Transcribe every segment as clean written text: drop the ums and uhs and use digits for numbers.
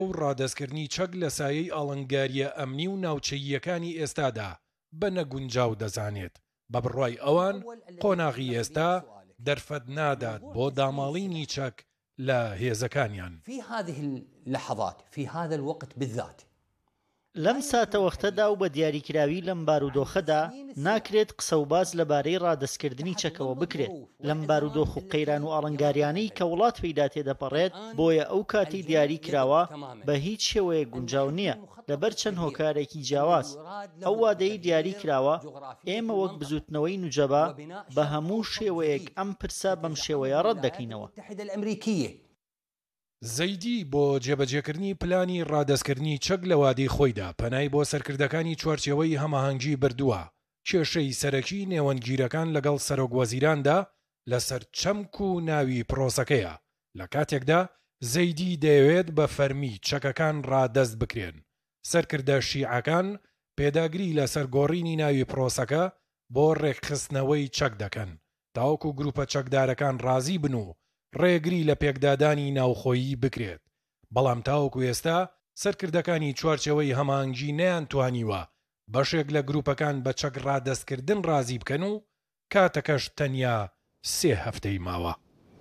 و ڕادەستکردنی چەک لە سایەی ئاڵنگاریە ئەمنی و ناوچەییەکانی ئێستادا بە نەگونجاو دەزانێت بە بڕوای ئەوان قۆناغی ئێستا دەرفەت نادات بۆ داماڵینی چەک لە هێزەکانیان. في هذه اللحظات في هذا الوقت بالذات لەم ساتەوەختەدا و بە دیاریکراوی لەم بارودۆخەدا ناکرێت قسە و باز لەبارەی ڕادەستکردنی چەکەوە بکرێت لەم بارودۆخ و قەیران و ئاڵنگاریانەی کە وڵات پێیدا تێدەپەڕێت بۆیە ئەو کاتی دیاری کراوە بە هیچ شێوەیە گونجاو نییە لەبەر چەند هۆکارێکی جیاواز ئەو وادەی دیاری کراوە ئێمە وەک بزوتنەوەی نوجەبا بە هەموو شێوەیەک ئەم پرسە بەم شێوەیە ڕەت دەکەینەوە. زەیدی بۆ جێبەجێکردنی پلانی ڕادەستکردنی چەک لە وادەی خۆیدا پەنای بۆ سەرکردەکانی چوارچێوەی هەماهەنگی بردووە کێشەی سەرەکی نێوەنگیرەکان لەگەڵ سەرۆکوەزیراندا لەسەر چەمک و ناوی پرۆسەکەیە لە کاتێکدا زەیدی دەیەوێت بە فەرمی چەکەکان ڕادەست بکرێن. سەرکردە شیعەکان پێداگری لە سەرگۆڕینی ناوی پرۆسەکە بۆ ڕێکخستنەوەی چەک دەکەن تاوەکو گروپە چەکدارەکان ڕازی بن و ڕێگری لە پێکدادانی ناوخۆیی بکرێت. بەڵام تاوەکو ئێستا سەرکردەکانی چوارچێوەی هەماهەنگی نەیانتوانیوە بەشێک لە گروپەکان بە چەک ڕادەستکردن ڕازی بکەن و کاتەکەش تەنیا 3 هەفتەی ماوە.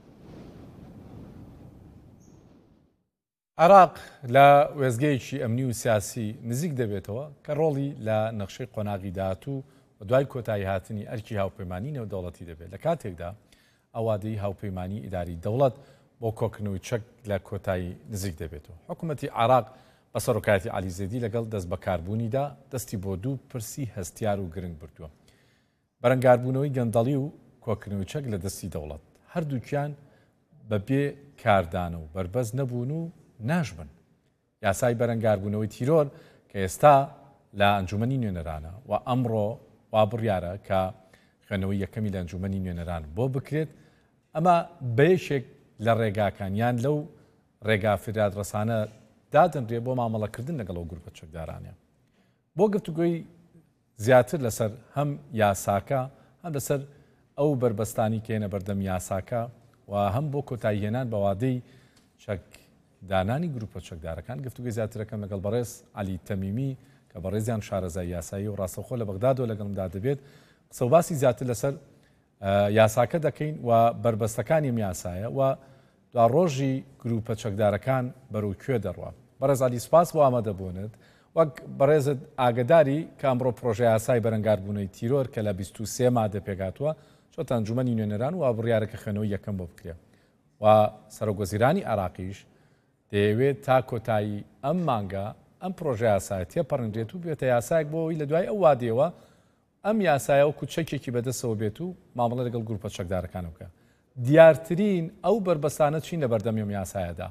عێراق لە وێزگەیەکی ئەمنی و سیاسی نزیک دەبێتەوە کە ڕۆڵی لە نەخشەی قۆناغی داهاتوو و دوای کۆتایی هاتنی ئەرکی هاوپەیمانی نێودەوڵەتی دەبێت لە کاتێکدا ئەوادەی هاوپەیمانی ئیداری دەوڵەت بۆ کۆکردنەوەی چەک لە کۆتایی نزیک دەبێتەوە. حکوومەتی عێراق بە سەرۆکایەتی عەلی زەیدی لەگەڵ دەست بەکاربوونیدا دەستی بۆ 2 پرسی هەستیار و گرنگ بردووە. بەرەنگاربوونەوەی گەندەڵی و کۆکردنەوەی چەک لە دەستی دەوڵەت هەردووکیان بەبێ کاردانە و بەربەز نەبوون و ناژبن. یاسای بەرەنگاربوونەوەی تیرۆر کە ئێستا لە ئەنجومەنی نوێنەرانە و ئەمڕۆ وا بڕیارە کە خوێنەوەی یەکەمی لە ئەنجومەنی نوێنەران بۆ بکرێت ئەمە بەیەکێک لە ڕێگاکانیان لەو ڕێگا فرادڕسانە دادەنرێ بۆ مامەڵەکردن لەگەڵەوە گروپە چەکدارانە بۆ گفتوگۆی زیاتر لەسەر هەم یاساکە هەم لەسەر ئەو بربەستانی کێنە بەردەم یاساکە و هەم بۆ کۆتاییهێنان بە وادەی چەکدانانی گروپە چەکدارەکان گفتوگۆی زیاترەکەم لەگەڵ بەڕێز عەلی تەمیمی کە بەڕێزیان شارەزای یاسایی و ڕاستەوخۆ لە بەغدادەوە لەگەڵمدا دەبێت قسە و باسی زیاتر لەسەر یاساکە دەکەین و بربەستەکانی یاسایە و دوا ڕۆژی گروپە چەکدارەکان بەرەو کوێ دەڕوە. بەڕێز عەلی سوپاس بۆ ئامادەبوونت وەک بەڕێزت ئاگداری کە ئەمڕۆ پرۆژە یاسای بەرەنگاربوونەوەی تیرۆر کە لە 23 مادە پێگاتووە چۆتە ئەنجومەنی نوێنەران و بڕیارەکە خوێنەوەی یەکەم بۆ بکرێ و سەرۆکوەزیرانی عێراقیش دەیەوێت تا کۆتایی ئەم مانگە ئەم پرۆژە یاسایە تێپەڕێنرێت و بێتە یاسایەک بۆ ئەوەی لە دوای ئەو وادەیەوە ئەم یاسایە و کوچەکێکی بەدەستەوە بێت و مامەڵە لەگەڵ گروپە چەکدارەکان بکە. دیارترین ئەو بربەستانە چین لە بەردەمی ئەم یاسایەدا؟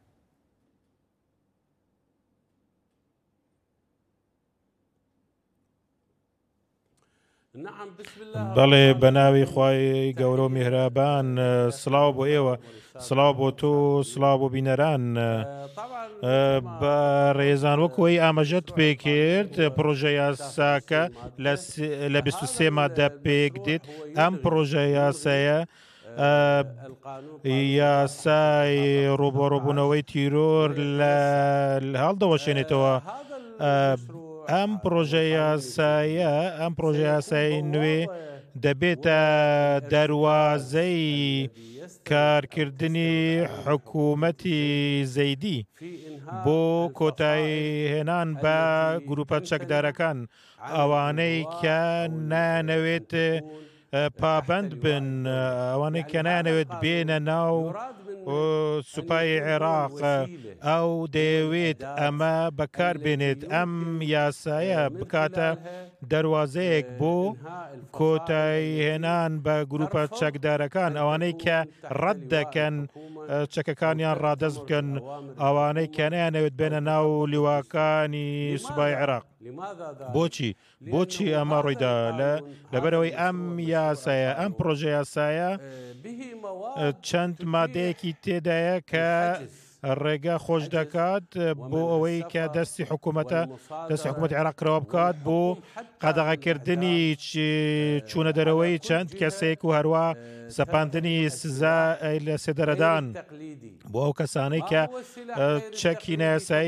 بەڵێ بەناوی خوای گەورە و میهرەبان سڵاو بۆ ئێوە سڵاو بۆ تۆ سڵاو بۆ بینەران بە ڕێزان وەکەوەی ئاماژەت پێکرد پرۆژە یاساکە لە 23 مادە پێک دێت ئەم پرۆژە یاسایە یاسای ڕوبەڕووبوونەوەی تیرۆر لە هەڵدەوەشێنێتەوە. ئەم پرۆژە یاسایی نوێ دەبێتە دەروازەی کارکردنی حکوومەتی زەیدی بۆ کۆتاییهێنان بە گروپە چەکدارەکان ئەوانەی کە نانەوێت پابند بن ئەوانەی کە نانەوێت بێنە ناو سوپای عێراق ئەو دەیەوێت ئەمە بەکاربێنێت ئەم یاسایە بکاتە دەروازەیەک بۆ کۆتاییهێنان بە گروپە چەکدارەکان ئەوانەی کە ڕەت دەکەن چەکەکانیان ڕادەست بکەن ئەوانەی کە نەیانەوێت بێنە ناو لیواکانی سوپای عێراق. بۆچی ئەمە ڕوویدا لەبەرەوەی ئەم یاسایە ئەم پرۆژە یاسایە چەند مادەیەکی تێدایە کە ڕێگە خۆش دەکات بۆ ئەوەی کە دەستی حکوومەت عێراقەوە بکات بۆ قەدەغەکردنی چوونە دەرەوەی چەند کەسێک و هەروە سەپاندنی سزا لە سێدەرەدان بۆ ئەو کەسانەی کە چەکی نایاسایی